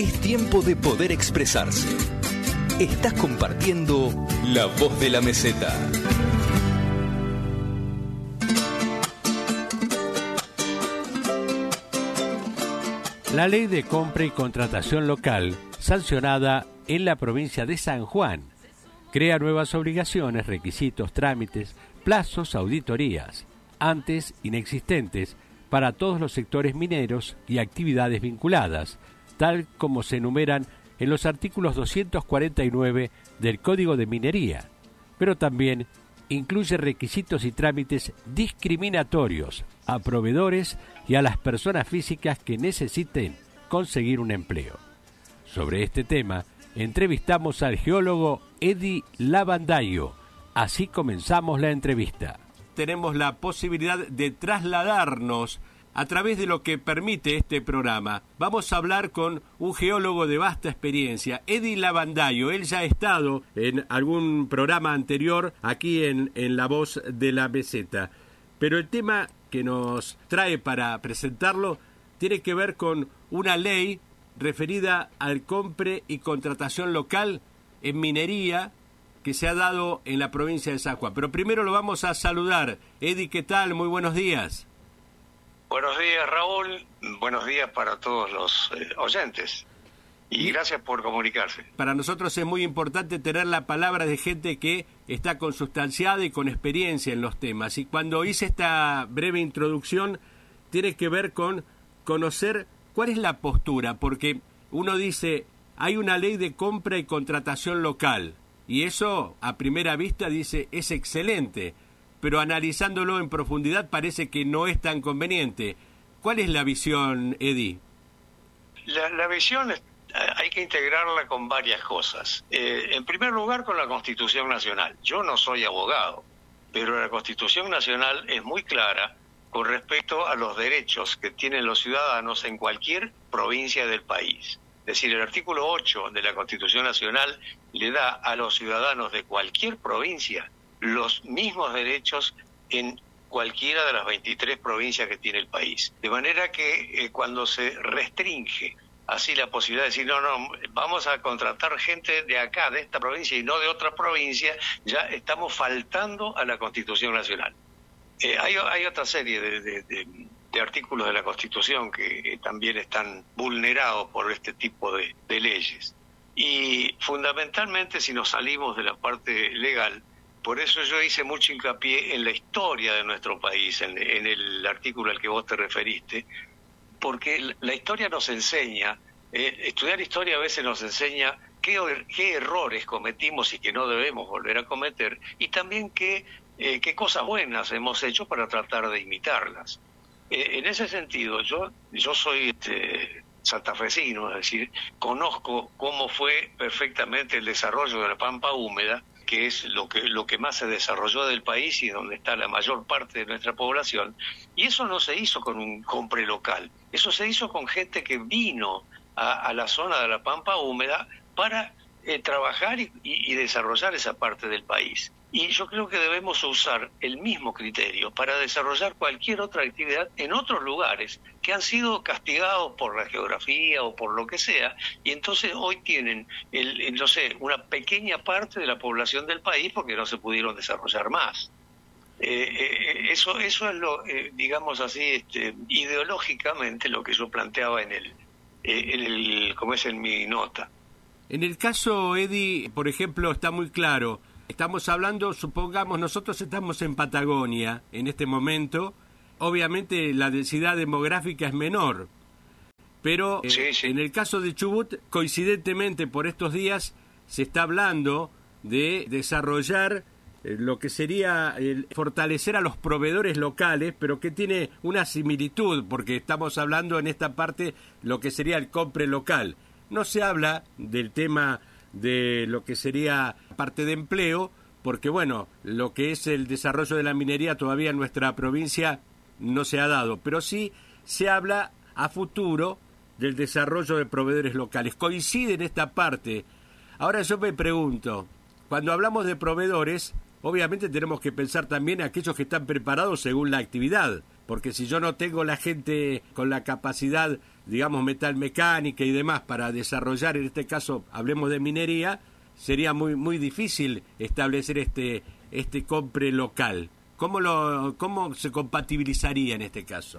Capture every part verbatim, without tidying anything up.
Es tiempo de poder expresarse. Estás compartiendo La Voz de la Meseta. La ley de compra y contratación local, sancionada en la provincia de San Juan, crea nuevas obligaciones, requisitos, trámites, plazos, auditorías, antes inexistentes para todos los sectores mineros y actividades vinculadas, tal como se enumeran en los artículos doscientos cuarenta y nueve del Código de Minería, pero también incluye requisitos y trámites discriminatorios a proveedores y a las personas físicas que necesiten conseguir un empleo. Sobre este tema, entrevistamos al geólogo Eddie Lavandayo. Así comenzamos la entrevista. Tenemos la posibilidad de trasladarnos a través de lo que permite este programa. Vamos a hablar con un geólogo de vasta experiencia, Eddie Lavandayo. Él ya ha estado en algún programa anterior aquí en, en La Voz de la Meseta. Pero el tema que nos trae para presentarlo tiene que ver con una ley referida al compre y contratación local en minería que se ha dado en la provincia de San Juan. Pero primero lo vamos a saludar. Eddie, ¿qué tal? Muy buenos días. Buenos días, Raúl. Buenos días para todos los eh, oyentes. Y gracias por comunicarse. Para nosotros es muy importante tener la palabra de gente que está consustanciada y con experiencia en los temas. Y cuando hice esta breve introducción, tiene que ver con conocer cuál es la postura, porque uno dice, hay una ley de compra y contratación local, y eso a primera vista dice, es excelente, pero analizándolo en profundidad parece que no es tan conveniente. ¿Cuál es la visión, Eddie? La, la visión es, hay que integrarla con varias cosas. Eh, en primer lugar, con la Constitución Nacional. Yo no soy abogado, pero la Constitución Nacional es muy clara con respecto a los derechos que tienen los ciudadanos en cualquier provincia del país. Es decir, el artículo ocho de la Constitución Nacional le da a los ciudadanos de cualquier provincia los mismos derechos en cualquiera de las veintitrés provincias que tiene el país. De manera que eh, cuando se restringe así la posibilidad de decir, no, no, vamos a contratar gente de acá, de esta provincia y no de otra provincia, ya estamos faltando a la Constitución Nacional. Eh, hay, hay otra serie de, de, de, de artículos de la Constitución que eh, también están vulnerados por este tipo de, de leyes. Y fundamentalmente, si nos salimos de la parte legal, por eso yo hice mucho hincapié en la historia de nuestro país, en, en el artículo al que vos te referiste, porque la historia nos enseña, eh, estudiar historia a veces nos enseña qué, qué errores cometimos y que no debemos volver a cometer, y también qué, eh, qué cosas buenas hemos hecho para tratar de imitarlas. Eh, en ese sentido, yo, yo soy este, santafesino, es decir, conozco cómo fue perfectamente el desarrollo de la Pampa Húmeda, que es lo que lo que más se desarrolló del país y donde está la mayor parte de nuestra población, y eso no se hizo con un compre local, eso se hizo con gente que vino a, a la zona de la Pampa Húmeda para eh, trabajar y, y, y desarrollar esa parte del país. Y yo creo que debemos usar el mismo criterio para desarrollar cualquier otra actividad en otros lugares que han sido castigados por la geografía o por lo que sea, y entonces hoy tienen, el, el, no sé, una pequeña parte de la población del país porque no se pudieron desarrollar más. Eh, eh, eso eso es lo, eh, digamos así, este, ideológicamente lo que yo planteaba en el, eh, en el, como es en mi nota. En el caso, Eddie, por ejemplo, está muy claro. Estamos hablando, supongamos, nosotros estamos en Patagonia en este momento. Obviamente la densidad demográfica es menor, pero eh, sí, sí. En el caso de Chubut, coincidentemente por estos días, se está hablando de desarrollar eh, lo que sería el fortalecer a los proveedores locales, pero que tiene una similitud, porque estamos hablando en esta parte lo que sería el compre local. No se habla del tema de lo que sería parte de empleo, porque bueno, lo que es el desarrollo de la minería todavía en nuestra provincia no se ha dado, pero sí se habla a futuro del desarrollo de proveedores locales. Coincide en esta parte. Ahora yo me pregunto, cuando hablamos de proveedores, obviamente tenemos que pensar también en aquellos que están preparados según la actividad, porque si yo no tengo la gente con la capacidad, digamos, metalmecánica y demás para desarrollar, en este caso, hablemos de minería, sería muy muy difícil establecer este este compre local. ¿Cómo lo cómo se compatibilizaría en este caso?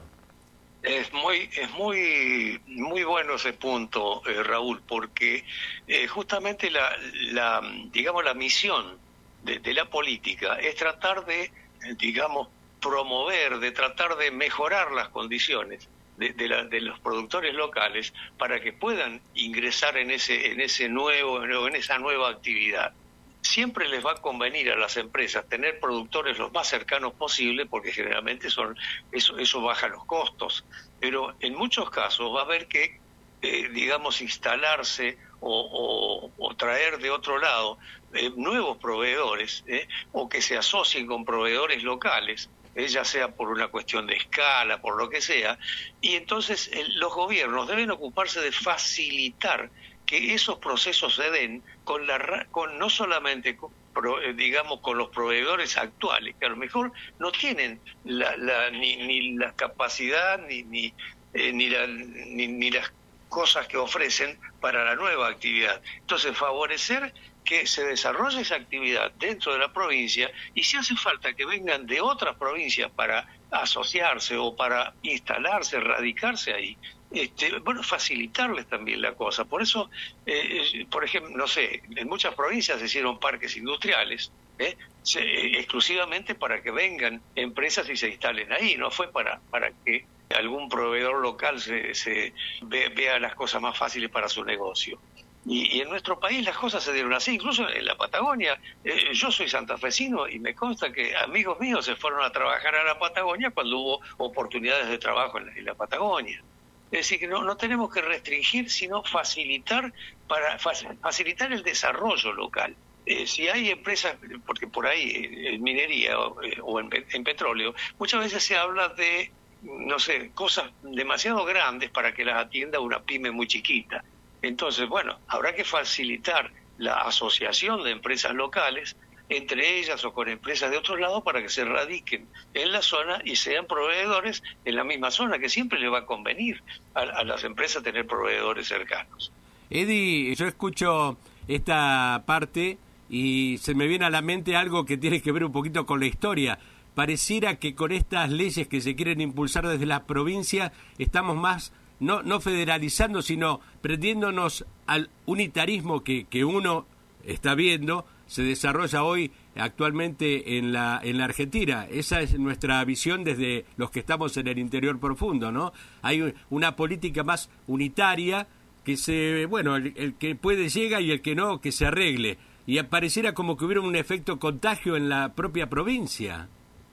Es muy es muy muy bueno ese punto, eh, Raúl, porque eh, justamente la la digamos la misión de, de la política es tratar de, digamos, promover, de tratar de mejorar las condiciones de, de, la, de los productores locales para que puedan ingresar en ese en ese nuevo en esa nueva actividad. Siempre les va a convenir a las empresas tener productores los más cercanos posible, porque generalmente son eso eso baja los costos, pero en muchos casos va a haber que eh, digamos instalarse o, o, o traer de otro lado eh, nuevos proveedores, eh, o que se asocien con proveedores locales, eh, ya sea por una cuestión de escala, por lo que sea, y entonces eh, los gobiernos deben ocuparse de facilitar que esos procesos se den con la con no solamente con, digamos con los proveedores actuales, que a lo mejor no tienen la, la ni, ni la capacidad ni ni eh, ni, la, ni ni las cosas que ofrecen para la nueva actividad. Entonces, favorecer que se desarrolle esa actividad dentro de la provincia, y si hace falta que vengan de otras provincias para asociarse o para instalarse, radicarse ahí, este, bueno, facilitarles también la cosa. Por eso, eh, por ejemplo, no sé, en muchas provincias se hicieron parques industriales, ¿eh? se, eh, exclusivamente para que vengan empresas y se instalen ahí, no fue para, para que algún proveedor local se, se ve, vea las cosas más fáciles para su negocio. Y, y en nuestro país las cosas se dieron así, incluso en la Patagonia. Eh, yo soy santafesino y me consta que amigos míos se fueron a trabajar a la Patagonia cuando hubo oportunidades de trabajo en la, en la Patagonia. Es decir, que no, no tenemos que restringir, sino facilitar para facilitar el desarrollo local. Eh, si hay empresas, porque por ahí en minería o, o en, en petróleo, muchas veces se habla de, no sé, cosas demasiado grandes para que las atienda una pyme muy chiquita. Entonces, bueno, habrá que facilitar la asociación de empresas locales entre ellas o con empresas de otros lados para que se radiquen en la zona y sean proveedores en la misma zona, que siempre le va a convenir a, a las empresas tener proveedores cercanos. Eddie, yo escucho esta parte y se me viene a la mente algo que tiene que ver un poquito con la historia. Pareciera que con estas leyes que se quieren impulsar desde las provincias estamos más no no federalizando, sino prendiéndonos al unitarismo que, que uno está viendo se desarrolla hoy actualmente en la en la Argentina. Esa es nuestra visión desde los que estamos en el interior profundo, ¿no? Hay una política más unitaria que se, bueno, el, el que puede llega y el que no, que se arregle. Y pareciera como que hubiera un efecto contagio en la propia provincia.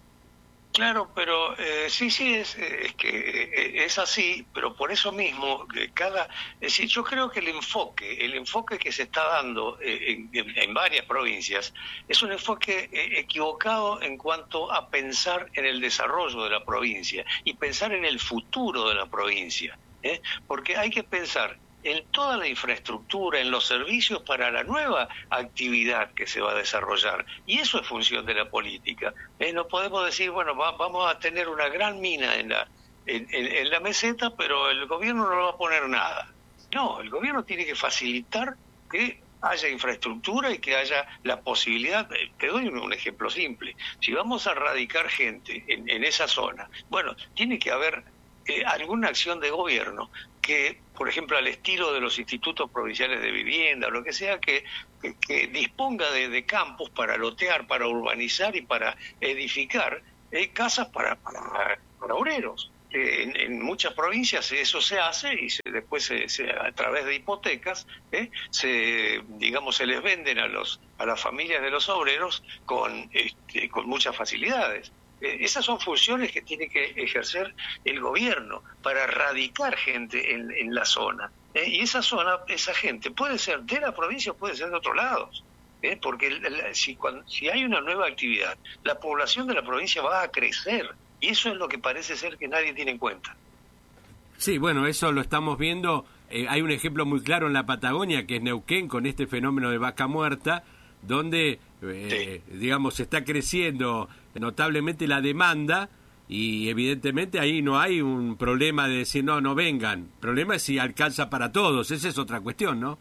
Claro, pero eh, sí, sí, es, es que eh, es así, pero por eso mismo, que cada, es decir, yo creo que el enfoque, el enfoque que se está dando eh, en, en varias provincias, es un enfoque eh, equivocado en cuanto a pensar en el desarrollo de la provincia y pensar en el futuro de la provincia, ¿eh? Porque hay que pensar en toda la infraestructura, en los servicios para la nueva actividad que se va a desarrollar. Y eso es función de la política. Eh, no podemos decir, bueno, va, vamos a tener una gran mina en la, en, en, en la meseta, pero el gobierno no va a poner nada. No, el gobierno tiene que facilitar que haya infraestructura y que haya la posibilidad. Te doy un, un ejemplo simple. Si vamos a radicar gente en, en esa zona, bueno, tiene que haber eh, alguna acción de gobierno que, por ejemplo, al estilo de los institutos provinciales de vivienda o lo que sea, que, que, que disponga de, de campos para lotear, para urbanizar y para edificar eh, casas para, para, para obreros. Eh, en, en muchas provincias eso se hace y se, después se, se, a través de hipotecas eh, se digamos se les venden a los a las familias de los obreros con este, con muchas facilidades. Esas son funciones que tiene que ejercer el gobierno para radicar gente en, en la zona. ¿eh? Y esa zona, esa gente puede ser de la provincia o puede ser de otros lados. ¿eh? Porque el, si, cuando, si hay una nueva actividad, la población de la provincia va a crecer. Y eso es lo que parece ser que nadie tiene en cuenta. Sí, bueno, eso lo estamos viendo. Eh, hay un ejemplo muy claro en la Patagonia, que es Neuquén, con este fenómeno de vaca muerta, donde, eh, sí. digamos, se está creciendo notablemente la demanda y evidentemente ahí no hay un problema de decir no, no vengan. El problema es si alcanza para todos, esa es otra cuestión, ¿no?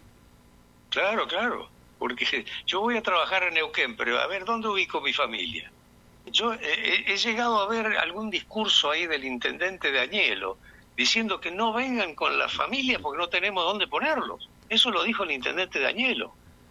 Claro, claro, porque yo voy a trabajar en Neuquén, pero a ver, ¿dónde ubico mi familia? Yo he, he llegado a ver algún discurso ahí del intendente de Añelo diciendo que no vengan con la familia porque no tenemos dónde ponerlos. Eso lo dijo el intendente de Añelo.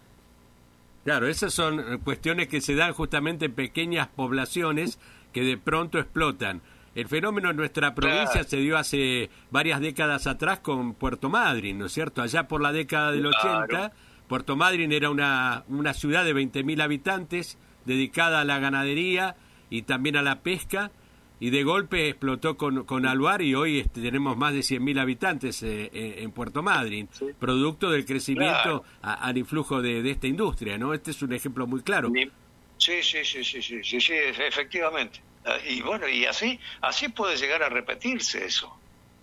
Claro, esas son cuestiones que se dan justamente en pequeñas poblaciones que de pronto explotan. El fenómeno en nuestra provincia claro. se dio hace varias décadas atrás con Puerto Madryn, ¿no es cierto? Allá por la década del claro. ochenta, Puerto Madryn era una, una ciudad de veinte mil habitantes dedicada a la ganadería y también a la pesca, y de golpe explotó con, con Alvar y hoy este, tenemos más de cien mil habitantes eh, en Puerto Madryn, sí. producto del crecimiento claro. a, al influjo de, de esta industria, ¿no? Este es un ejemplo muy claro. Sí, sí, sí, sí, sí, sí, sí, efectivamente. Y bueno, y así, así puede llegar a repetirse eso.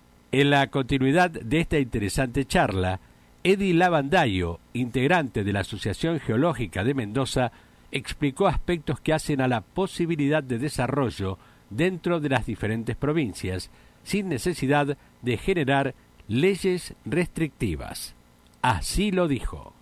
En la continuidad de esta interesante charla, Eddie Lavandayo, integrante de la Asociación Geológica de Mendoza, explicó aspectos que hacen a la posibilidad de desarrollo dentro de las diferentes provincias, sin necesidad de generar leyes restrictivas. Así lo dijo.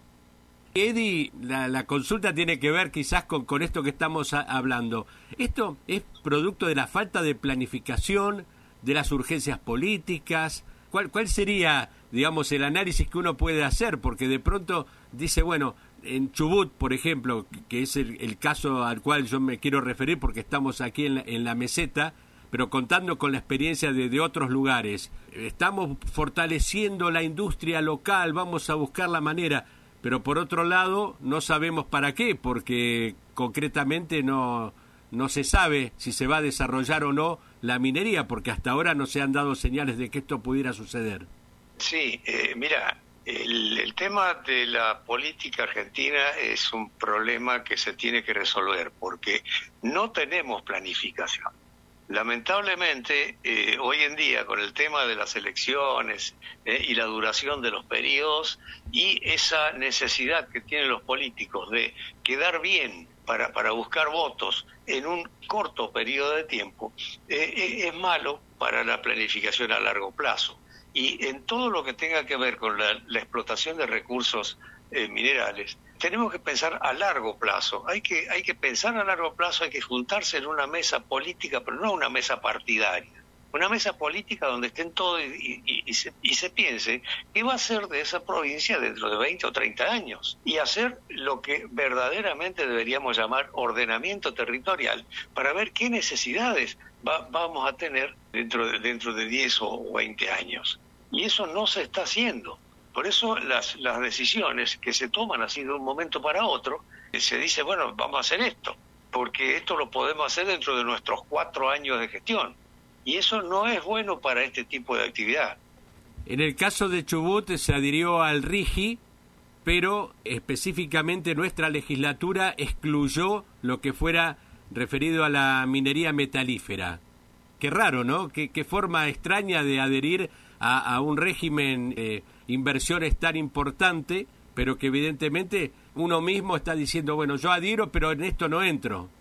Eddie, la, la consulta tiene que ver quizás con, con esto que estamos a, hablando. ¿Esto es producto de la falta de planificación, de las urgencias políticas? ¿Cuál, cuál sería, digamos, el análisis que uno puede hacer? Porque de pronto dice, bueno, en Chubut, por ejemplo, que es el, el caso al cual yo me quiero referir porque estamos aquí en la, en la meseta, pero contando con la experiencia de, de otros lugares, estamos fortaleciendo la industria local, vamos a buscar la manera, pero por otro lado no sabemos para qué, porque concretamente no, no se sabe si se va a desarrollar o no la minería, porque hasta ahora no se han dado señales de que esto pudiera suceder. Sí, eh, mira, el, el tema de la política argentina es un problema que se tiene que resolver, porque no tenemos planificación. Lamentablemente, eh, hoy en día, con el tema de las elecciones eh, y la duración de los periodos y esa necesidad que tienen los políticos de quedar bien para, para buscar votos en un corto periodo de tiempo, eh, es malo para la planificación a largo plazo. Y en todo lo que tenga que ver con la, la explotación de recursos eh, minerales, tenemos que pensar a largo plazo. Hay que, hay que pensar a largo plazo, hay que juntarse en una mesa política, pero no una mesa partidaria. Una mesa política donde estén todos y, y, y, se, y se piense qué va a ser de esa provincia dentro de veinte o treinta años. Y hacer lo que verdaderamente deberíamos llamar ordenamiento territorial para ver qué necesidades va, vamos a tener dentro de, dentro de diez o veinte años. Y eso no se está haciendo. Por eso las, las decisiones que se toman así de un momento para otro, se dice, bueno, vamos a hacer esto, porque esto lo podemos hacer dentro de nuestros cuatro años de gestión. Y eso no es bueno para este tipo de actividad. En el caso de Chubut se adhirió al RIGI, pero específicamente nuestra legislatura excluyó lo que fuera referido a la minería metalífera. Qué raro, ¿no? Qué, qué forma extraña de adherir a, a un régimen de inversiones tan importante, pero que evidentemente uno mismo está diciendo, bueno, yo adhiero, pero en esto no entro.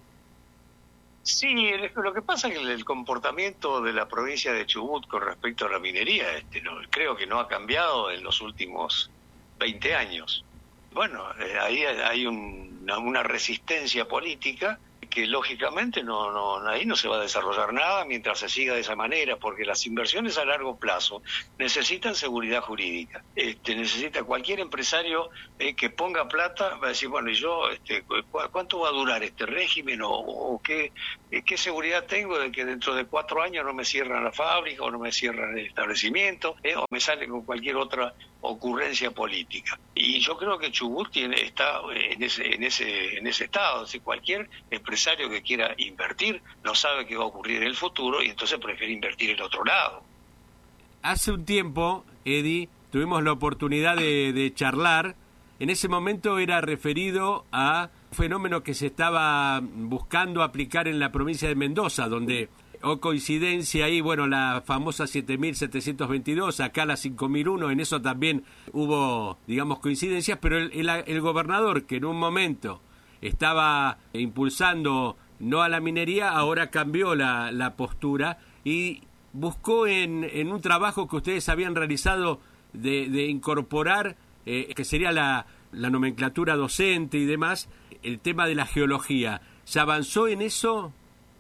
Sí, lo que pasa es que el comportamiento de la provincia de Chubut con respecto a la minería, este, no, creo que no ha cambiado en los últimos veinte años. Bueno, eh, ahí hay un, una, una resistencia política que lógicamente no, no, ahí no se va a desarrollar nada mientras se siga de esa manera, porque las inversiones a largo plazo necesitan seguridad jurídica. Este, necesita cualquier empresario eh, que ponga plata, va a decir, bueno, y yo, este, ¿cuánto va a durar este régimen? ¿O, o qué, qué seguridad tengo de que dentro de cuatro años no me cierran la fábrica o no me cierran el establecimiento eh, o me sale con cualquier otra ocurrencia política? Y yo creo que Chubut tiene, está en ese, en ese, en ese estado. Si cualquier empresario que quiera invertir no sabe qué va a ocurrir en el futuro y entonces prefiere invertir en otro lado. Hace un tiempo, Eddie, tuvimos la oportunidad de, de charlar. En ese momento era referido a un fenómeno que se estaba buscando aplicar en la provincia de Mendoza, donde, o coincidencia ahí, bueno, la famosa siete mil setecientos veintidós, acá la cinco mil uno, en eso también hubo, digamos, coincidencias, pero el, el, el gobernador que en un momento estaba impulsando no a la minería, ahora cambió la, la postura y buscó en, en un trabajo que ustedes habían realizado de, de incorporar, eh, que sería la, la nomenclatura docente y demás, el tema de la geología. ¿Se avanzó en eso?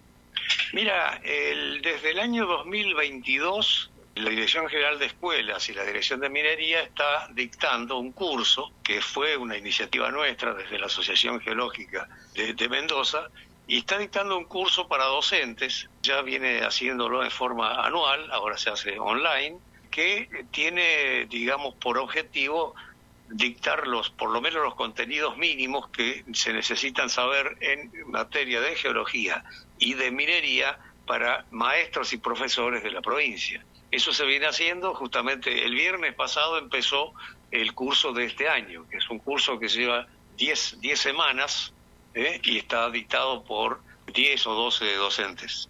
Mira, el, desde el año dos mil veintidós, la Dirección General de Escuelas y la Dirección de Minería está dictando un curso, que fue una iniciativa nuestra desde la Asociación Geológica de, de Mendoza, y está dictando un curso para docentes, ya viene haciéndolo en forma anual, ahora se hace online, que tiene, digamos, por objetivo dictar los, por lo menos los contenidos mínimos que se necesitan saber en materia de geología y de minería para maestros y profesores de la provincia. Eso se viene haciendo, justamente el viernes pasado empezó el curso de este año, que es un curso que lleva diez semanas, ¿eh? y está dictado por diez o doce docentes.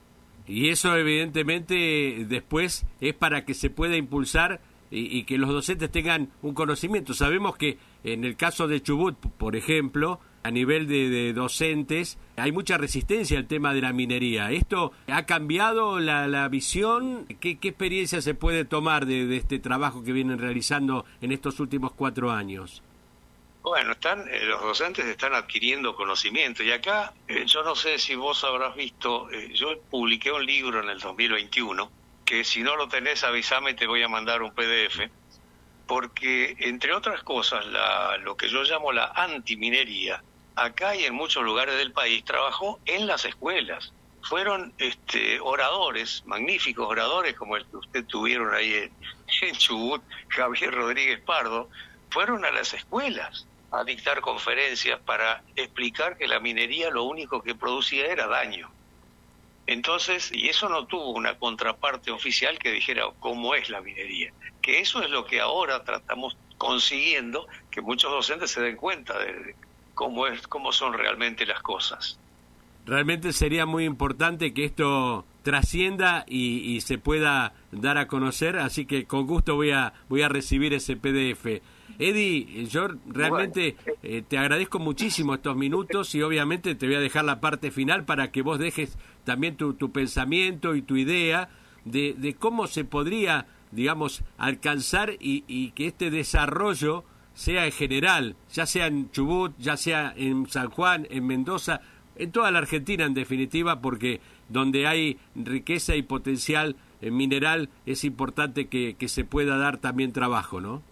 Y eso evidentemente después es para que se pueda impulsar y, y que los docentes tengan un conocimiento. Sabemos que en el caso de Chubut, por ejemplo, a nivel de, de docentes, hay mucha resistencia al tema de la minería. ¿Esto ha cambiado la, la visión? ¿Qué, qué experiencia se puede tomar de, de este trabajo que vienen realizando en estos últimos cuatro años? Bueno, están eh, los docentes están adquiriendo conocimiento y acá, eh, yo no sé si vos habrás visto, eh, yo publiqué un libro en el dos mil veintiuno, que si no lo tenés avísame, te voy a mandar un P D F, porque entre otras cosas, la, lo que yo llamo la antiminería, acá y en muchos lugares del país, trabajó en las escuelas. Fueron este, oradores, magníficos oradores, como el que usted tuvieron ahí en, en Chubut, Javier Rodríguez Pardo, fueron a las escuelas a dictar conferencias para explicar que la minería lo único que producía era daño. Entonces, y eso no tuvo una contraparte oficial que dijera cómo es la minería, que eso es lo que ahora tratamos consiguiendo, que muchos docentes se den cuenta de cómo es, cómo son realmente las cosas. Realmente sería muy importante que esto trascienda y, y se pueda dar a conocer, así que con gusto voy a voy a recibir ese P D F. Eddie, yo realmente eh, te agradezco muchísimo estos minutos y obviamente te voy a dejar la parte final para que vos dejes también tu, tu pensamiento y tu idea de, de cómo se podría, digamos, alcanzar y, y que este desarrollo sea en general, ya sea en Chubut, ya sea en San Juan, en Mendoza, en toda la Argentina en definitiva, porque donde hay riqueza y potencial mineral es importante que, que se pueda dar también trabajo, ¿no?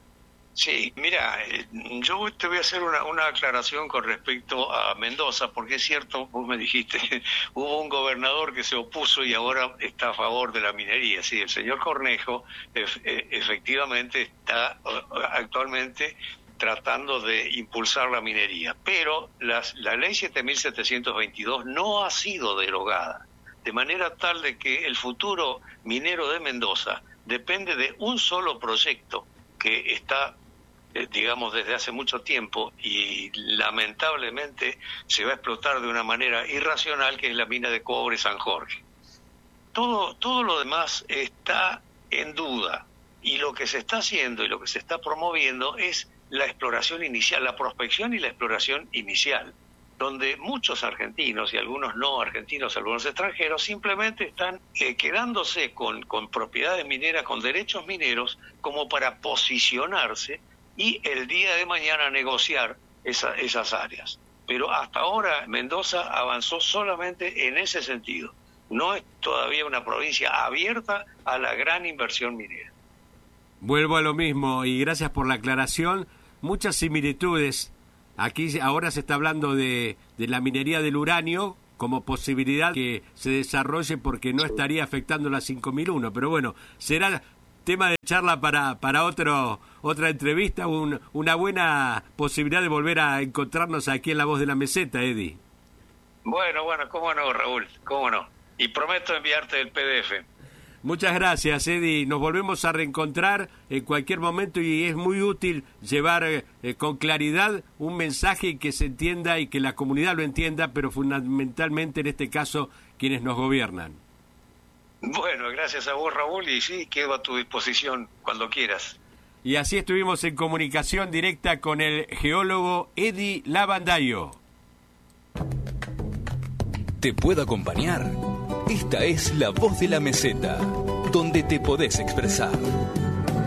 Sí, mira, yo te voy a hacer una, una aclaración con respecto a Mendoza, porque es cierto, vos me dijiste, hubo un gobernador que se opuso y ahora está a favor de la minería. Sí, el señor Cornejo efectivamente está actualmente tratando de impulsar la minería, pero las, la ley siete mil setecientos veintidós no ha sido derogada, de manera tal de que el futuro minero de Mendoza depende de un solo proyecto que está, eh, digamos, desde hace mucho tiempo y lamentablemente se va a explotar de una manera irracional, que es la mina de cobre San Jorge. Todo, todo lo demás está en duda y lo que se está haciendo y lo que se está promoviendo es la exploración inicial, la prospección y la exploración inicial, donde muchos argentinos y algunos no argentinos, algunos extranjeros, simplemente están eh, quedándose con, con propiedades mineras, con derechos mineros, como para posicionarse y el día de mañana negociar esa, esas áreas. Pero hasta ahora Mendoza avanzó solamente en ese sentido. No es todavía una provincia abierta a la gran inversión minera. Vuelvo a lo mismo y gracias por la aclaración. Muchas similitudes. Aquí ahora se está hablando de, de la minería del uranio como posibilidad que se desarrolle porque no estaría afectando la cinco mil uno. Pero bueno, será tema de charla para, para otro otra entrevista, un, una buena posibilidad de volver a encontrarnos aquí en La Voz de la Meseta, Eddie. Bueno, bueno, cómo no, Raúl, cómo no. Y prometo enviarte el P D F. Muchas gracias, Eddie. Nos volvemos a reencontrar en cualquier momento y es muy útil llevar eh, con claridad un mensaje que se entienda y que la comunidad lo entienda, pero fundamentalmente en este caso quienes nos gobiernan. Bueno, gracias a vos, Raúl, y sí, quedo a tu disposición cuando quieras. Y así estuvimos en comunicación directa con el geólogo Eddie Lavandayo. te pueda acompañar. Esta es La Voz de la Meseta, donde te podés expresar.